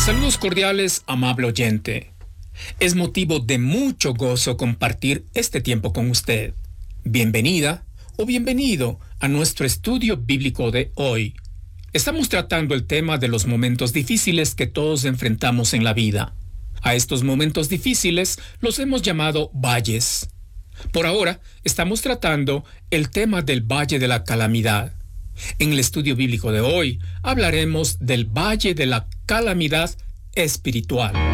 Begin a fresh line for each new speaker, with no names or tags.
Saludos cordiales, amable oyente. Es motivo de mucho gozo compartir este tiempo con usted. Bienvenida o bienvenido a nuestro estudio bíblico de hoy. Estamos tratando el tema de los momentos difíciles que todos enfrentamos en la vida. A estos momentos difíciles los hemos llamado valles. Por ahora, estamos tratando el tema del Valle de la Calamidad. En el estudio bíblico de hoy, hablaremos del Valle de la Calamidad espiritual.